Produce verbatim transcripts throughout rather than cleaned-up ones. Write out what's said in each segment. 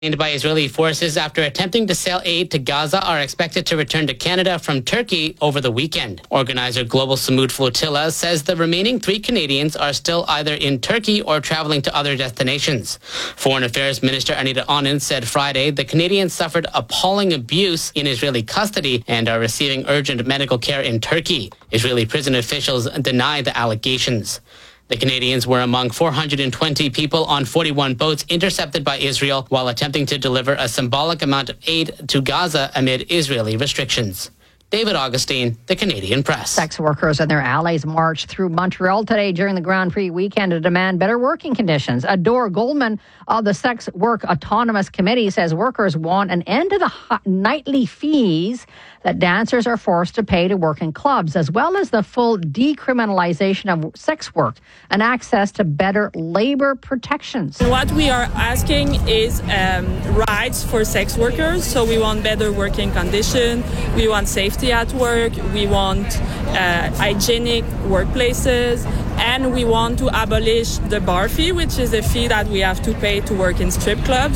by Israeli forces after attempting to sell aid to Gaza are expected to return to Canada from Turkey over the weekend. Organizer Global Samud Flotilla says the remaining three Canadians are still either in Turkey or traveling to other destinations. Foreign Affairs Minister Anita Anand said Friday the Canadians suffered appalling abuse in Israeli custody and are receiving urgent medical care in Turkey. Israeli prison officials deny the allegations. The Canadians were among four hundred twenty people on forty-one boats intercepted by Israel while attempting to deliver a symbolic amount of aid to Gaza amid Israeli restrictions. David Augustine, The Canadian Press. Sex workers and their allies marched through Montreal today during the Grand Prix weekend to demand better working conditions. Adore Goldman of the Sex Work Autonomous Committee says workers want an end to the nightly fees that dancers are forced to pay to work in clubs, as well as the full decriminalization of sex work and access to better labor protections. What we are asking is um, rights for sex workers. So we want better working conditions, we want safety at work, we want uh, hygienic workplaces, and we want to abolish the bar fee, which is a fee that we have to pay to work in strip clubs.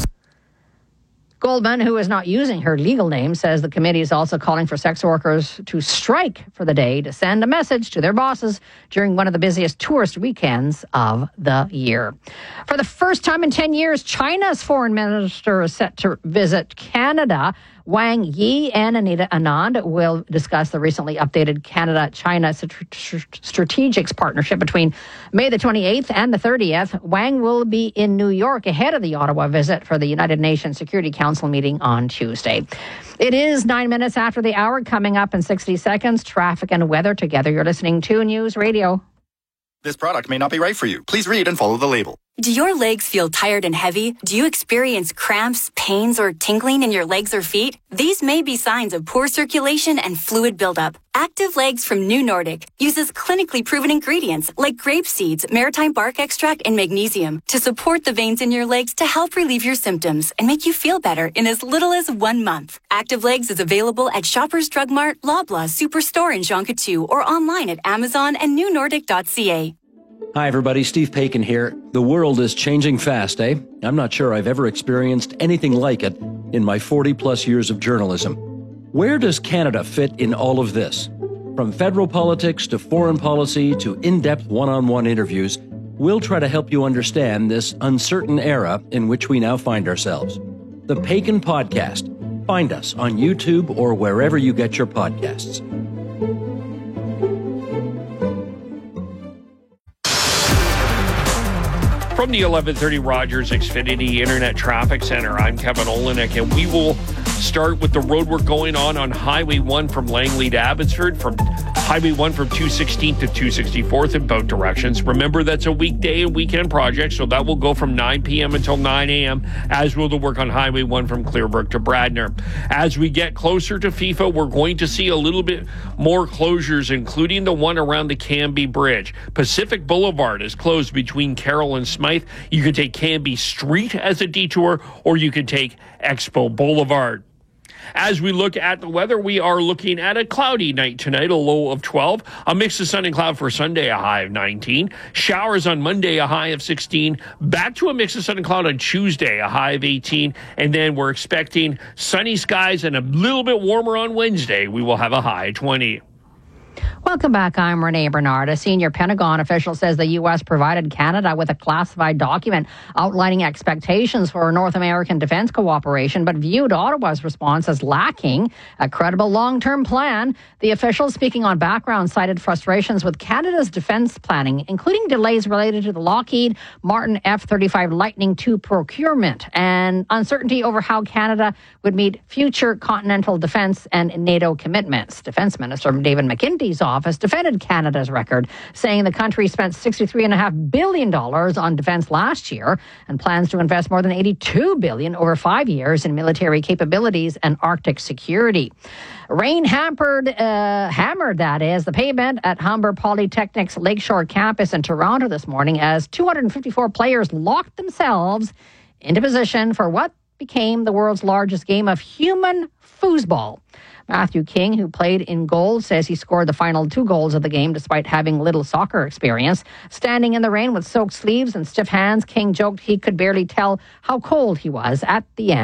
Goldman, who is not using her legal name, says the committee is also calling for sex workers to strike for the day to send a message to their bosses during one of the busiest tourist weekends of the year. For the first time in ten years, China's foreign minister is set to visit Canada. Wang Yi and Anita Anand will discuss the recently updated Canada-China strategic partnership between May the twenty-eighth and the thirtieth. Wang will be in New York ahead of the Ottawa visit for the United Nations Security Council meeting on Tuesday. It is nine minutes after the hour. Coming up in sixty seconds, traffic and weather together. You're listening to News Radio. This product may not be right for you. Please read and follow the label. Do your legs feel tired and heavy? Do you experience cramps, pains, or tingling in your legs or feet? These may be signs of poor circulation and fluid buildup. Active Legs from New Nordic uses clinically proven ingredients like grape seeds, maritime bark extract, and magnesium to support the veins in your legs to help relieve your symptoms and make you feel better in as little as one month. Active Legs is available at Shoppers Drug Mart, Loblaw, Superstore, and Jean Coutu, or online at Amazon and new nordic dot c a. Hi, everybody. Steve Paikin here. The world is changing fast, eh? I'm not sure I've ever experienced anything like it in my forty-plus years of journalism. Where does Canada fit in all of this? From federal politics to foreign policy to in-depth one-on-one interviews, we'll try to help you understand this uncertain era in which we now find ourselves. The Paikin Podcast. Find us on YouTube or wherever you get your podcasts. From the eleven thirty Rogers Xfinity Internet Traffic Center, I'm Kevin Olenek, and we will start with the road work going on on Highway one from Langley to Abbotsford, from Highway one from two sixteenth to two sixty-fourth in both directions. Remember, that's a weekday and weekend project, so that will go from nine p.m. until nine a.m., as will the work on Highway one from Clearbrook to Bradner. As we get closer to FIFA, we're going to see a little bit more closures, including the one around the Canby Bridge. Pacific Boulevard is closed between Carroll and Smythe. You can take Canby Street as a detour, or you can take Expo Boulevard. As we look at the weather, we are looking at a cloudy night tonight, a low of twelve. A mix of sun and cloud for Sunday, a high of nineteen. Showers on Monday, a high of sixteen. Back to a mix of sun and cloud on Tuesday, a high of eighteen. And then we're expecting sunny skies and a little bit warmer on Wednesday. We will have a high of twenty. Welcome back. I'm Renee Bernard. A senior Pentagon official says the U S provided Canada with a classified document outlining expectations for North American defense cooperation, but viewed Ottawa's response as lacking a credible long-term plan. The official, speaking on background, cited frustrations with Canada's defense planning, including delays related to the Lockheed Martin F thirty-five Lightning two procurement and uncertainty over how Canada would meet future continental defense and NATO commitments. Defense Minister David McKenty's office defended Canada's record, saying the country spent sixty-three point five billion dollars on defense last year and plans to invest more than eighty-two billion dollars over five years in military capabilities and Arctic security. Rain hampered, uh, hammered, that is, the pavement at Humber Polytechnic's Lakeshore campus in Toronto this morning as two hundred fifty-four players locked themselves into position for what became the world's largest game of human foosball. Matthew King, who played in goal, says he scored the final two goals of the game despite having little soccer experience. Standing in the rain with soaked sleeves and stiff hands, King joked he could barely tell how cold he was at the end.